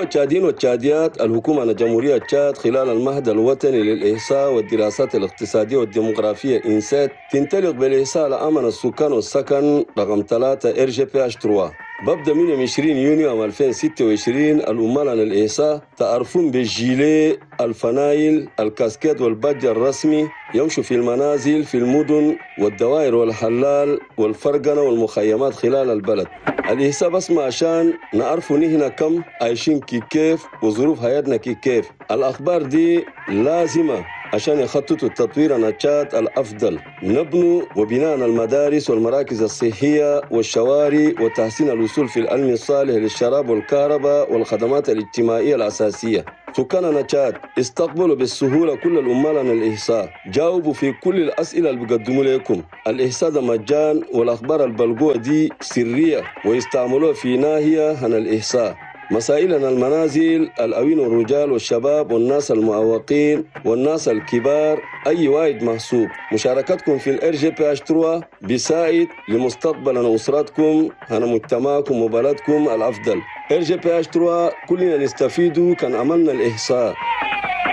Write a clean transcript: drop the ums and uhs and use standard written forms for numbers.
التشاديين والتشاديات، الحكومة جمهورية تشاد خلال المعهد الوطني للإحصاء والدراسات الاقتصادية والديموغرافية إنسات تنطلق بالإحصاء لأمن السكان والسكن رقم 3 RGPH3. ببدأ من يوم 20 يونيو 2026 الأمال عن الإحصاء تعرفون بالجيلي، الفنايل، الكاسكيت والبادج الرسمي، يمشوا في المنازل في المدن والدوائر والحلال والفرقنة والمخيمات خلال البلد. الإحصاء بس ما عشان نعرفوا نحن كم عايشين كيف وظروف حياتنا كيف. الأخبار دي لازمة عشان يخططوا التطوير النشاط الأفضل، نبنوا وبناء المدارس والمراكز الصحية والشوارع وتحسين الوصول في العلم الصالح للشراب والكهرباء والخدمات الاجتماعية الأساسية. سكان نشاط استقبلوا بالسهولة كل الأمال عن الإحصاء، جاوبوا في كل الأسئلة اللي بيقدموا لكم. الإحصاء ده مجان، والأخبار البلغوة دي سرية ويستعملوها في ناحية عن الإحصاء. مسائلنا المنازل، الأوين والرجال والشباب والناس المعوقين والناس الكبار، أي واحد محسوب. مشاركتكم في RGPH3 بيساعد لمستقبل أسرتكم عن مجتمعكم وبلدكم الأفضل. RGPH3 كلنا نستفيدوا كان عملنا الإحصاء.